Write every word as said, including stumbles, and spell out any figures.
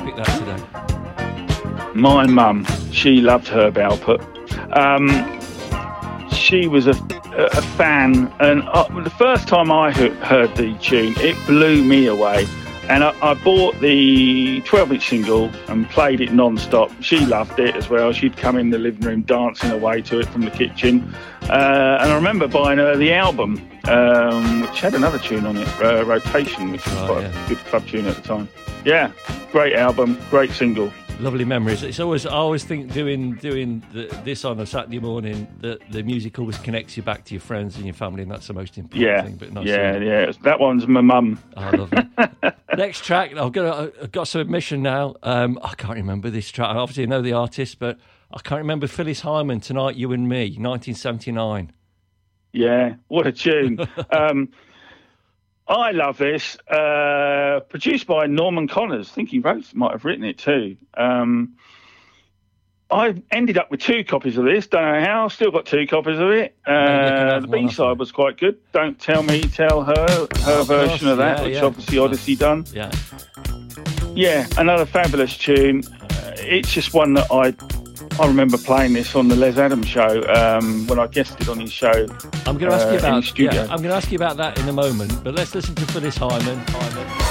pick that today? My mum, she loved Herb Alpert. Um, she was a, a fan, and uh, the first time I he- heard the tune, it blew me away. And I, I bought the twelve-inch single and played it non-stop. She loved it as well. She'd come in the living room dancing away to it from the kitchen. Uh, and I remember buying her the album, um, which had another tune on it, uh, Rotation, which was Oh, quite yeah. a good club tune at the time. Yeah, great album, great single. Lovely memories. It's always I always think doing doing the, this on a Saturday morning that the music always connects you back to your friends and your family, and that's the most important Yeah, thing. But nice yeah, to- yeah. That one's my mum. Oh, lovely. Next track, I've got I've got some admission now. Um, I can't remember this track. Obviously, I know the artist, but I can't remember Phyllis Hyman. Tonight, You and Me, nineteen seventy-nine. Yeah, what a tune. um, I love this. Uh, produced by Norman Connors. I think he wrote, might have written it too. Um, I ended up with two copies of this. Don't know how. Still got two copies of it. Maybe you can Uh, have the one B-side after. was quite good. Don't Tell Me, Tell Her. Her Oh, of version course, of that, yeah, which yeah. obviously Odyssey done. Yeah. Yeah, another fabulous tune. Uh, it's just one that I I remember playing this on the Les Adams show um, when I guested on his show. I'm going to ask uh, you in the about studio. yeah, I'm going to ask you about that in a moment. But let's listen to Phyllis Hyman. Hyman.